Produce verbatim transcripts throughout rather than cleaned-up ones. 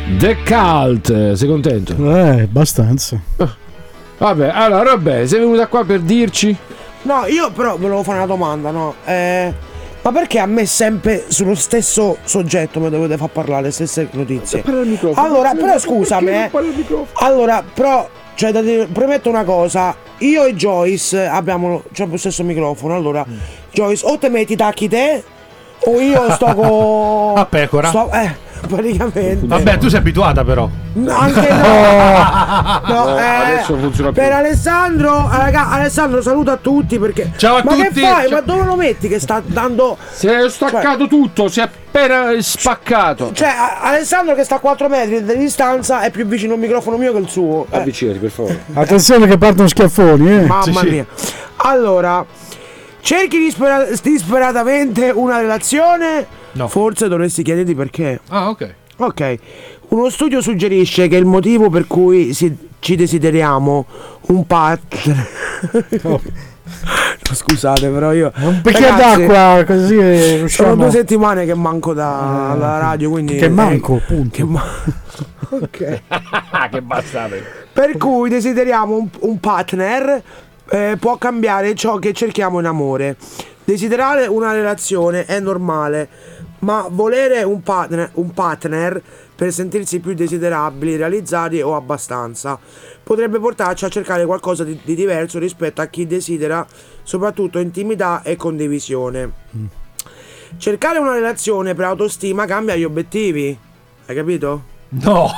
The Cult, sei contento? Eh, abbastanza. Vabbè, allora vabbè, sei venuta qua per dirci? No, io però volevo fare una domanda, no? Eh, ma perché a me sempre sullo stesso soggetto mi dovete far parlare le stesse notizie? Allora, però scusami, eh. Allora, però, cioè, da dire, premetto una cosa, io e Joyce abbiamo cioè, lo stesso microfono, allora, mm. Joyce, o te metti tacchi te, o io sto con... a pecora? Sto, eh, praticamente. Vabbè, tu sei abituata però. Anche no. no, no eh, adesso funziona per più. Alessandro, raga, Alessandro saluta a tutti perché. Ciao a ma tutti. Ma che fai? Ciao. Ma dove lo metti che sta dando? Si è staccato cioè, tutto, si è appena spaccato. Cioè, Alessandro che sta a quattro metri di distanza è più vicino al microfono mio che il suo. Eh. Avvicinati, per favore. Attenzione che partono schiaffoni, eh. Mamma sì, mia. Sì. Allora, cerchi dispera- disperatamente una relazione? No. Forse dovresti chiederti perché. Ah, ok. Ok. Uno studio suggerisce che il motivo per cui si, ci desideriamo un partner. Oh. No, scusate, però io. Un bicchiere d'acqua così. Riusciamo... Sono due settimane che manco da, uh, dalla radio, quindi. Che manco, eh, punto. Che ma... ok. Che bastate. Per cui desideriamo un, un partner eh, può cambiare ciò che cerchiamo in amore. Desiderare una relazione è normale, ma volere un partner, un partner per sentirsi più desiderabili, realizzati o abbastanza potrebbe portarci a cercare qualcosa di, di diverso rispetto a chi desidera soprattutto intimità e condivisione. Mm. Cercare una relazione per autostima cambia gli obiettivi, hai capito? No,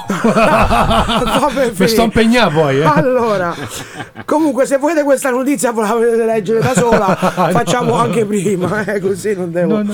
mi sto impegnando poi. Eh. Allora, comunque, se volete questa notizia, ve la volete leggere da sola, facciamo anche prima, eh, così non devo. No, no.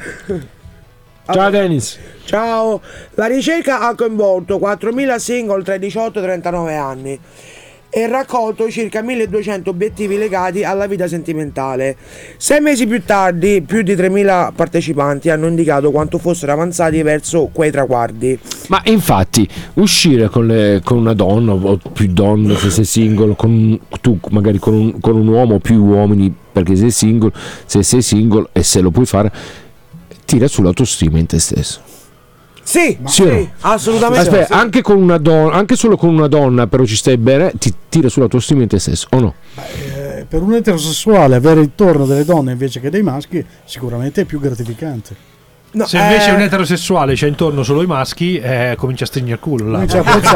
Ciao Dennis. Ciao. La ricerca ha coinvolto quattromila single tra i diciotto e i trentanove anni e raccolto circa milleduecento obiettivi legati alla vita sentimentale. Sei mesi più tardi, più di tremila partecipanti hanno indicato quanto fossero avanzati verso quei traguardi. Ma infatti, uscire con, le, con una donna o più donne se sei single, con, tu magari con un, con un uomo o più uomini perché sei single, se sei single e se lo puoi fare, tira sull'autostima in te stesso. Sì, sì, sì no? Assolutamente. Aspetta, sì. anche con una donna, anche solo con una donna, però ci stai bene, ti tira sull'autostima in te stesso, o no? Beh, eh, per un eterosessuale avere intorno delle donne invece che dei maschi sicuramente è più gratificante. No, se invece eh... un eterosessuale c'è intorno solo i maschi, eh, comincia a stringere il culo là.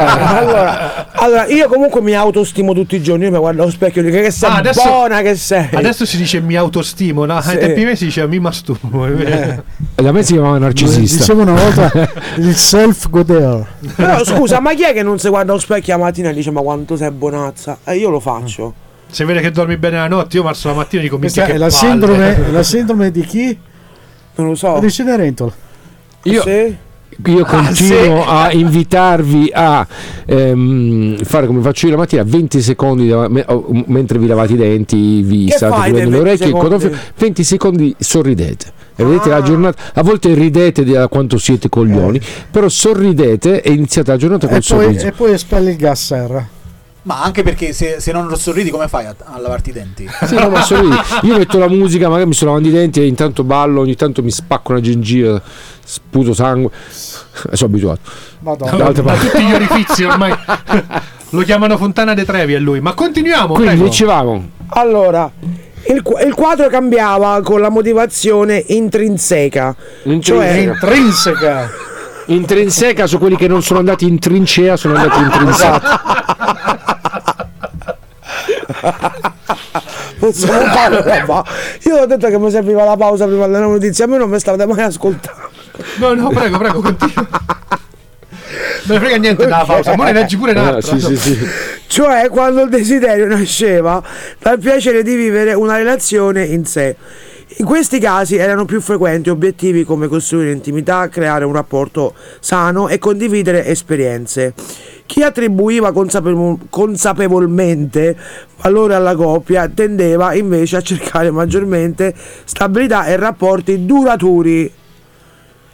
allora, allora, io comunque mi autostimo tutti i giorni. Io mi guardo allo specchio e dico che sei ah, adesso, buona che sei. Adesso si dice mi autostimo, no? Sì. Ai tempi miei si dice mi masturbo. Eh. Da me si chiamava narcisista. Dicevo una volta il self-goder. Però scusa, ma chi è che non si guarda allo specchio la mattina e dice ma quanto sei bonazza? E eh, io lo faccio. Se vede che dormi bene la notte, io marzo la mattina e dico mi è la sindrome, la sindrome di chi? Non lo so. Di Cenerentola. Io, sì? io continuo ah, sì. a invitarvi a ehm, fare come faccio io la mattina, venti secondi da, me, oh, mentre vi lavate i denti, vi che state chiudendo le orecchie, venti secondi sorridete. E vedete ah. la giornata, a volte ridete di quanto siete coglioni, eh. però sorridete e iniziate la giornata col e sorriso. Poi, e poi espelli il gas serra. Ma anche perché se, se non sorridi come fai a, a lavarti i denti? Sì, no, ma sorridi. Io metto la musica, magari mi sto lavando i denti e intanto ballo, ogni tanto mi spacco una gengiva, sputo sangue. Sono abituato. Madonna. Da tutti gli orifizi ormai. Lo chiamano Fontana de Trevi a lui. Ma continuiamo. Quindi prego. dicevamo. Allora, il, il quadro cambiava con la motivazione intrinseca. Intrinseca. Cioè intrinseca. Intrinseca su quelli che non sono andati in trincea, sono andati in trinsecca. Non so fare, io ho detto che mi serviva la pausa prima della notizia, a me non mi state mai ascoltando. No, no, prego, prego, continua. Non frega niente dalla pausa, ma ne leggi pure un'altra. Ah, sì, sì, sì. Cioè, quando il desiderio nasceva dal piacere di vivere una relazione in sé. In questi casi erano più frequenti obiettivi come costruire intimità, creare un rapporto sano e condividere esperienze. Chi attribuiva consapevol- consapevolmente valore alla coppia tendeva invece a cercare maggiormente stabilità e rapporti duraturi.